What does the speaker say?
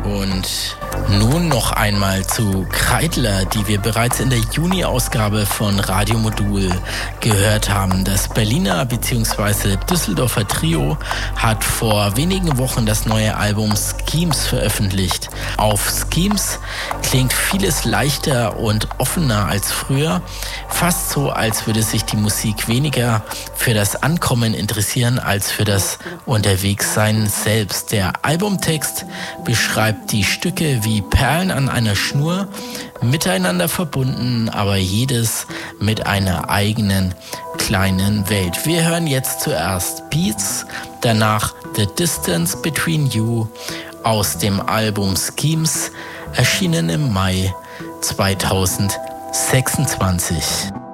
Und nun noch einmal zu Kreidler, die wir bereits in der Juni-Ausgabe von Radio Modul gehört haben. Das Berliner bzw. Düsseldorfer Trio hat vor wenigen Wochen das neue Album Schemes veröffentlicht. Auf Schemes klingt vieles leichter und offener als früher. Fast so, als würde sich die Musik weniger für das Ankommen interessieren als für das Unterwegssein selbst. Der Albumtext beschreibt die Stücke wie Perlen an einer Schnur, miteinander verbunden, aber jedes mit einer eigenen kleinen Welt. Wir hören jetzt zuerst Beats, danach The Distance Between You aus dem Album Schemes, erschienen im Mai 2026.